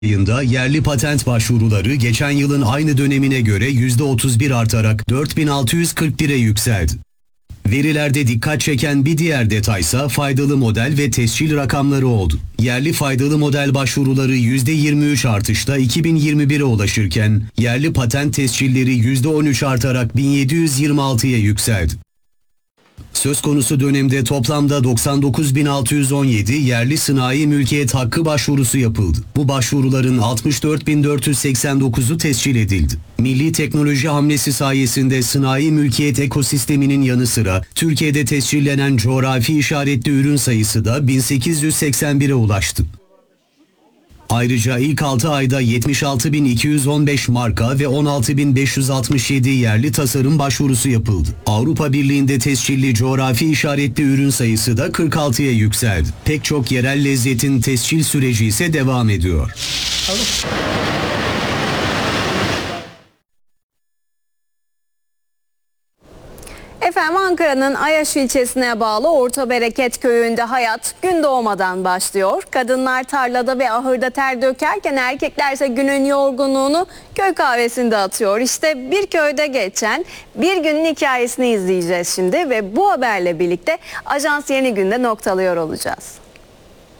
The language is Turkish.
ayında yerli patent başvuruları geçen yılın aynı dönemine göre %31 artarak 4641'e yükseldi. Verilerde dikkat çeken bir diğer detaysa faydalı model ve tescil rakamları oldu. Yerli faydalı model başvuruları %23 artışla 2021'e ulaşırken yerli patent tescilleri %13 artarak 1726'ya yükseldi. Söz konusu dönemde toplamda 99.617 yerli sanayi mülkiyet hakkı başvurusu yapıldı. Bu başvuruların 64.489'u tescil edildi. Milli teknoloji hamlesi sayesinde sanayi mülkiyet ekosisteminin yanı sıra Türkiye'de tescillenen coğrafi işaretli ürün sayısı da 1881'e ulaştı. Ayrıca ilk 6 ayda 76.215 marka ve 16.567 yerli tasarım başvurusu yapıldı. Avrupa Birliği'nde tescilli coğrafi işaretli ürün sayısı da 46'ya yükseldi. Pek çok yerel lezzetin tescil süreci ise devam ediyor. Efendim, Ankara'nın Ayaş ilçesine bağlı Ortabereket köyünde hayat gün doğmadan başlıyor. Kadınlar tarlada ve ahırda ter dökerken erkeklerse günün yorgunluğunu köy kahvesinde atıyor. İşte bir köyde geçen bir günün hikayesini izleyeceğiz şimdi ve bu haberle birlikte Ajans Yeni Gün'de noktalıyor olacağız.